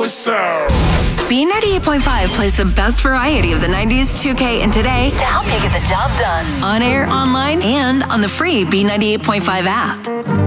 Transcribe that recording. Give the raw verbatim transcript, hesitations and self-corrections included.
what's up? B ninety-eight point five plays the best variety of the nineties, two K, and today to help you get the job done. On air, online, and on the free B ninety-eight point five app.